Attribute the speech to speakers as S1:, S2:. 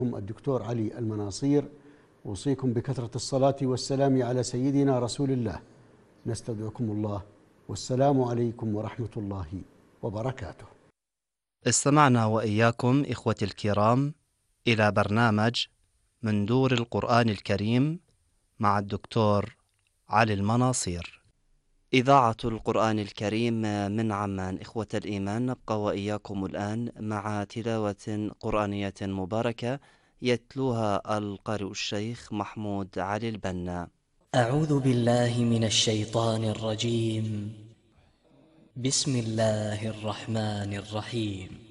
S1: الدكتور علي المناصير، أوصيكم بكثرة الصلاة والسلام على سيدنا رسول الله. نستودعكم الله، والسلام عليكم ورحمة الله وبركاته.
S2: استمعنا وإياكم إخوتي الكرام إلى برنامج من دور القرآن الكريم مع الدكتور علي المناصير. إذاعة القرآن الكريم من عمان. إخوة الإيمان، نبقى وإياكم الآن مع تلاوة قرآنية مباركة يتلوها القارئ الشيخ محمود علي البنا.
S3: أعوذ بالله من الشيطان الرجيم. بسم الله الرحمن الرحيم.